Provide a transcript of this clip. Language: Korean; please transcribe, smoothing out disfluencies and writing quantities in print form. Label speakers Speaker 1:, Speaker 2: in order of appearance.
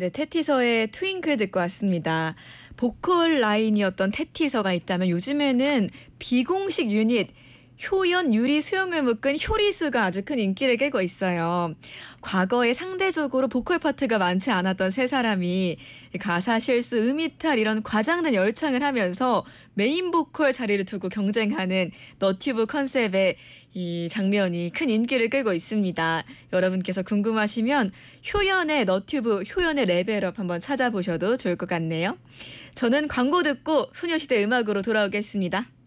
Speaker 1: 네, 테티서의 트윙클 듣고 왔습니다. 보컬 라인이었던 테티서가 있다면 요즘에는 비공식 유닛 효연, 유리, 수영을 묶은 효리수가 아주 큰 인기를 끌고 있어요. 과거에 상대적으로 보컬 파트가 많지 않았던 세 사람이 가사 실수, 음이탈 이런 과장된 열창을 하면서 메인 보컬 자리를 두고 경쟁하는 너튜브 컨셉의 이 장면이 큰 인기를 끌고 있습니다. 여러분께서 궁금하시면 효연의 너튜브, 효연의 레벨업 한번 찾아보셔도 좋을 것 같네요. 저는 광고 듣고 소녀시대 음악으로 돌아오겠습니다.